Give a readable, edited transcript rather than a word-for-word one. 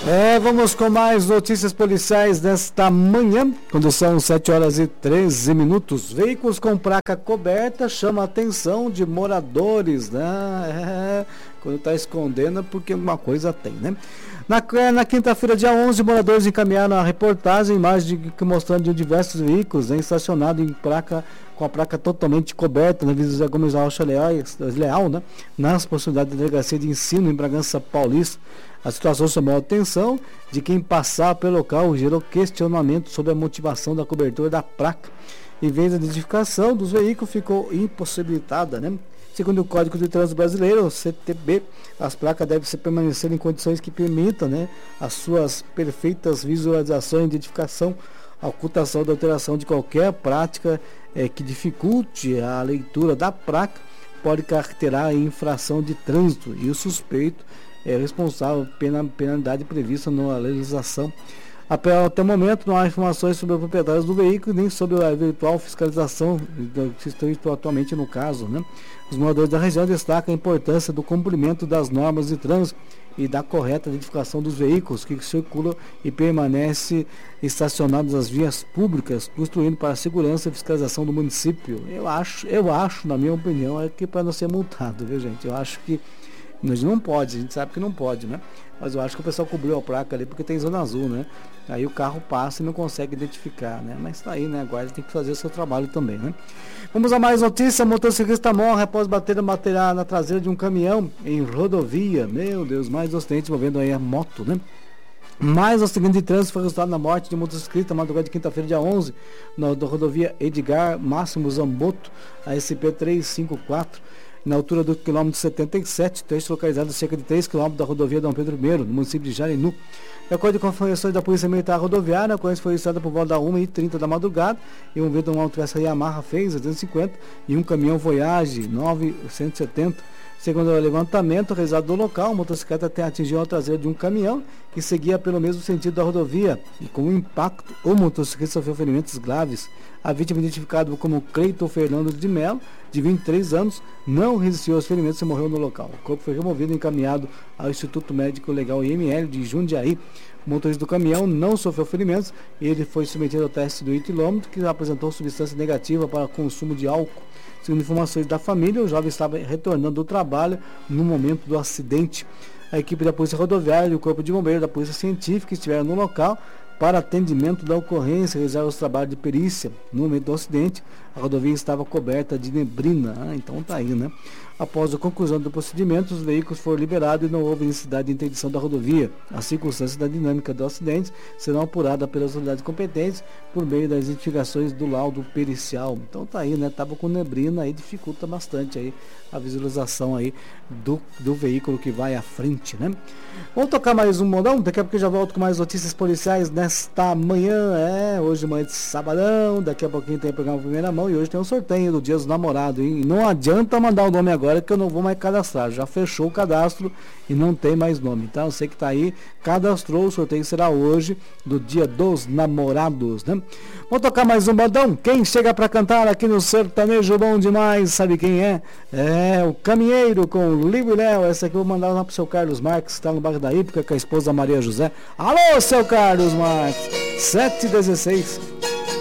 Vamos com mais notícias policiais nesta manhã, quando são 7h13. Veículos com placa coberta chamam a atenção de moradores, né? Quando está escondendo é porque alguma coisa tem, né? Na quinta-feira, dia 11, moradores encaminharam a reportagem, imagem mostrando diversos veículos, né, estacionados com a placa totalmente coberta na Avenida Gomes Rocha Leal, né, nas proximidades da Delegacia de Ensino em Bragança Paulista. A situação chamou a atenção de quem passava pelo local, gerou questionamento sobre a motivação da cobertura da placa. Em vez da identificação dos veículos, ficou impossibilitada, né? Segundo o Código de Trânsito Brasileiro, o CTB, as placas devem permanecer em condições que permitam, né, as suas perfeitas visualizações, identificação, a ocultação da alteração de qualquer prática que dificulte a leitura da placa pode caracterizar a infração de trânsito e o suspeito é responsável pela penalidade prevista na legislação. Até o momento não há informações sobre os proprietários do veículo nem sobre a eventual fiscalização que estão atualmente no caso, né? Os moradores da região destacam a importância do cumprimento das normas de trânsito e da correta identificação dos veículos que circulam e permanecem estacionados nas vias públicas, contribuindo para a segurança e fiscalização do município. Eu acho, na minha opinião, é que para não ser multado, viu, gente? Eu acho que a gente não pode, a gente sabe que não pode, né? Mas eu acho que o pessoal cobriu a placa ali porque tem zona azul, né? Aí o carro passa e não consegue identificar, né? Mas tá aí, né? A guarda tem que fazer o seu trabalho também, né? Vamos a mais notícia. Motociclista morre após bater na traseira de um caminhão em rodovia. Meu Deus, mais acidente envolvendo aí a moto, né? Mais um acidente de trânsito foi resultado na morte de um motociclista na madrugada de quinta-feira, dia 11, na rodovia Edgar Máximo Zamboto, a SP-354. Na altura do quilômetro 77, trecho localizado a cerca de 3 km da rodovia Dom Pedro I, no município de Jarinu. De acordo com informações da Polícia Militar Rodoviária, a ocorrência foi registrada por volta da 1h30 da madrugada e um veículo de uma autopeça Yamaha fez 250 e um caminhão Voyage 970. Segundo o levantamento realizado no local, a motocicleta atingiu a traseira de um caminhão que seguia pelo mesmo sentido da rodovia e com o impacto o motociclista sofreu ferimentos graves. A vítima, identificada como Cleiton Fernando de Mello, de 23 anos, não resistiu aos ferimentos e morreu no local. O corpo foi removido e encaminhado ao Instituto Médico Legal IML de Jundiaí. O motorista do caminhão não sofreu ferimentos e ele foi submetido ao teste do etilômetro, que apresentou substância negativa para consumo de álcool. Segundo informações da família, o jovem estava retornando do trabalho no momento do acidente. A equipe da Polícia Rodoviária e o Corpo de Bombeiros da Polícia Científica estiveram no local para atendimento da ocorrência e realizar os trabalhos de perícia. No momento do acidente, a rodovia estava coberta de neblina. Então tá aí, né? Após a conclusão do procedimento, os veículos foram liberados e não houve necessidade de interdição da rodovia. As circunstâncias da dinâmica do acidente serão apuradas pelas autoridades competentes por meio das investigações do laudo pericial. Então tá aí, né? Tava com neblina, aí dificulta bastante aí a visualização aí do veículo que vai à frente, né? Vamos tocar mais um modão? Daqui a pouco eu já volto com mais notícias policiais nesta manhã. Hoje manhã de sabadão, daqui a pouquinho tem o programa Primeira Mão e hoje tem um sorteio do Dia dos Namorados, hein? E não adianta mandar o nome agora que eu não vou mais cadastrar, já fechou o cadastro e não tem mais nome. Então você que tá aí, cadastrou, o sorteio será hoje do Dia dos Namorados, né? Vamos tocar mais um modão? Quem chega para cantar aqui no Sertanejo Bom Demais, sabe quem é? É o Caminheiro com o Ligo e Léo. Essa aqui eu vou mandar lá pro seu Carlos Marques, que está no bairro da Ípica com a esposa Maria José. Alô, seu Carlos Marques, 7h16.